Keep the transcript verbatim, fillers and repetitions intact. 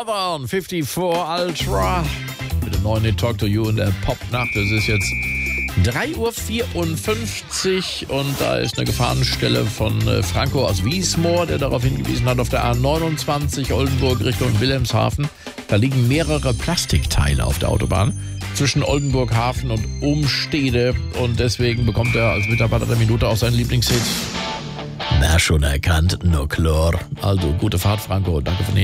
Southern fünfundfünfzig Ultra mit dem neuen Hit Talk to You in der Popnacht. Es ist jetzt drei Uhr vierundfünfzig und da ist eine Gefahrenstelle von Franco aus Wiesmoor, der darauf hingewiesen hat, auf der A neunundzwanzig Oldenburg Richtung Wilhelmshaven. Da liegen mehrere Plastikteile auf der Autobahn zwischen Oldenburg Hafen und Umstede und deswegen bekommt er als Mitarbeiter der Minute auch seinen Lieblingshit. Na, schon erkannt, no klar. Also gute Fahrt, Franco. Danke für den